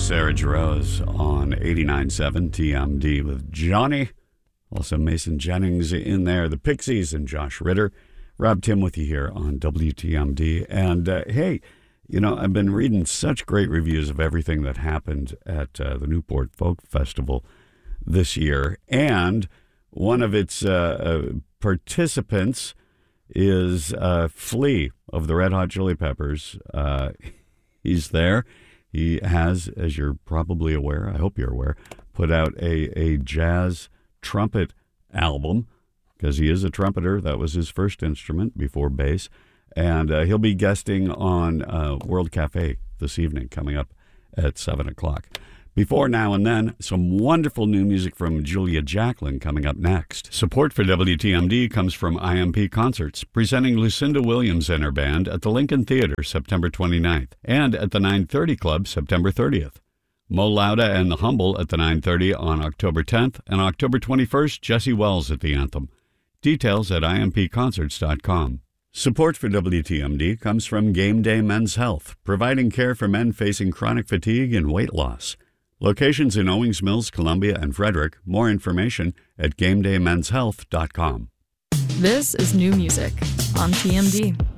Sarah Jarosz on 89.7 TMD with Johnny. Also Mason Jennings in there, the Pixies and Josh Ritter. Rob Tim with you here on WTMD. And hey, you know, I've been reading such great reviews of everything that happened at the Newport Folk Festival this year. And one of its participants is Flea of the Red Hot Chili Peppers. He's there. He has, as you're probably aware, I hope you're aware, put out a jazz trumpet album, because he is a trumpeter. That was his first instrument before bass. And he'll be guesting on World Cafe this evening, coming up at 7 o'clock. Before Now and Then, some wonderful new music from Julia Jacklin coming up next. Support for WTMD comes from IMP Concerts, presenting Lucinda Williams and her band at the Lincoln Theater September 29th and at the 930 Club September 30th. Mo Lauda and The Humble at the 930 on October 10th and October 21st, Jesse Wells at the Anthem. Details at impconcerts.com. Support for WTMD comes from Game Day Men's Health, providing care for men facing chronic fatigue and weight loss. Locations in Owings Mills, Columbia, and Frederick. More information at GameDayMen'sHealth.com. This is new music on TMD.